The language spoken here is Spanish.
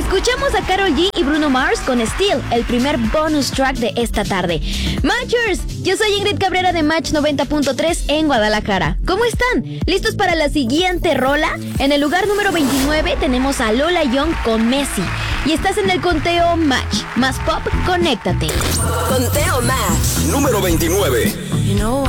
Escuchamos a Karol G y Bruno Mars con Steel, el primer bonus track de esta tarde. Matchers, yo soy Ingrid Cabrera de Match 90.3 en Guadalajara. ¿Cómo están? ¿Listos para la siguiente rola? En el lugar número 29 tenemos a Lola Young con Messi. Y estás en el conteo Match. Más pop, conéctate. Conteo Match. Número 29. You know